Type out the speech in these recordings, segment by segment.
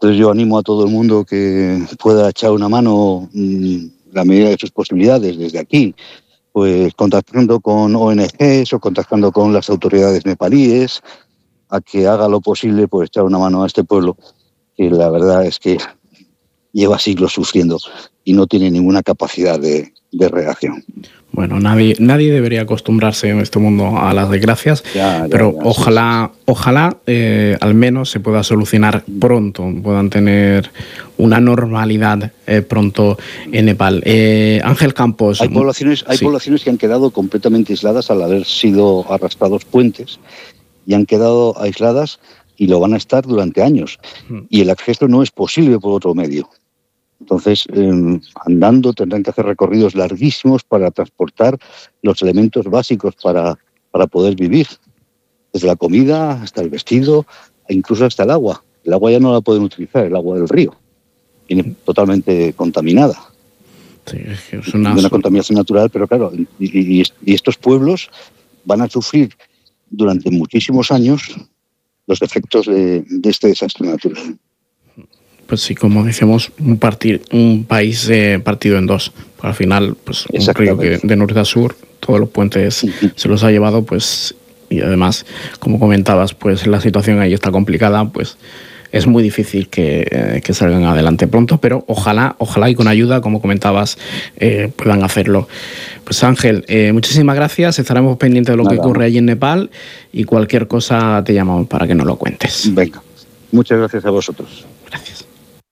Entonces yo animo a todo el mundo que pueda echar una mano la medida de sus posibilidades desde aquí, pues contactando con ONGs o contactando con las autoridades nepalíes, a que haga lo posible por echar una mano a este pueblo, que la verdad es que lleva siglos sufriendo y no tiene ninguna capacidad de reacción. Bueno, nadie debería acostumbrarse en este mundo a las desgracias, pero ojalá al menos se pueda solucionar pronto, puedan tener una normalidad pronto en Nepal. Ángel Campos. Hay poblaciones que han quedado completamente aisladas al haber sido arrastrados puentes y han quedado aisladas y lo van a estar durante años. Y el acceso no es posible por otro medio. Entonces, andando tendrán que hacer recorridos larguísimos para transportar los elementos básicos para poder vivir. Desde la comida hasta el vestido e incluso hasta el agua. El agua ya no la pueden utilizar, el agua del río. Viene totalmente contaminada. Sí, es una contaminación natural, pero claro, y estos pueblos van a sufrir durante muchísimos años los efectos de este desastre natural. Pues sí, como decíamos, un país partido en dos. Al final, pues un río que de norte a sur, todos los puentes se los ha llevado, pues, y además, como comentabas, pues la situación ahí está complicada, pues es muy difícil que salgan adelante pronto, pero ojalá y con ayuda, como comentabas, puedan hacerlo. Pues Ángel, muchísimas gracias, estaremos pendientes de lo que ocurre allí en Nepal y cualquier cosa te llamamos para que nos lo cuentes. Venga, muchas gracias a vosotros. Gracias.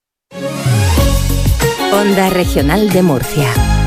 Onda Regional de Murcia.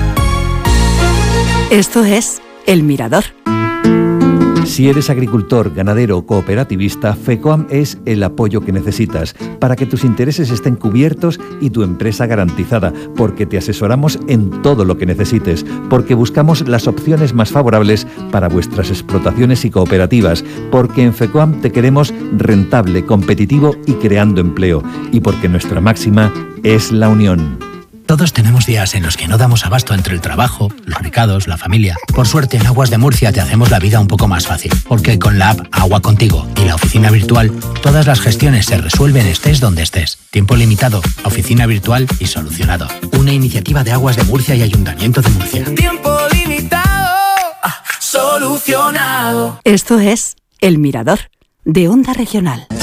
Esto es El Mirador. Si eres agricultor, ganadero o cooperativista, FECOAM es el apoyo que necesitas para que tus intereses estén cubiertos y tu empresa garantizada, porque te asesoramos en todo lo que necesites, porque buscamos las opciones más favorables para vuestras explotaciones y cooperativas, porque en FECOAM te queremos rentable, competitivo y creando empleo, y porque nuestra máxima es la unión. Todos tenemos días en los que no damos abasto entre el trabajo, los recados, la familia. Por suerte, en Aguas de Murcia te hacemos la vida un poco más fácil, porque con la app Agua Contigo y la oficina virtual, todas las gestiones se resuelven estés donde estés. Tiempo limitado, oficina virtual y solucionado. Una iniciativa de Aguas de Murcia y Ayuntamiento de Murcia. Tiempo limitado, solucionado. Esto es El Mirador, de Onda Regional.